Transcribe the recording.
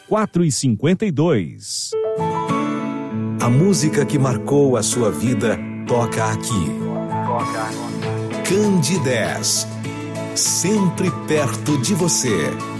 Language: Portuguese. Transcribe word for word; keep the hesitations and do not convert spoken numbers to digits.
quatro e cinquenta e dois. A música que marcou a sua vida toca aqui. Candidez, sempre perto de você.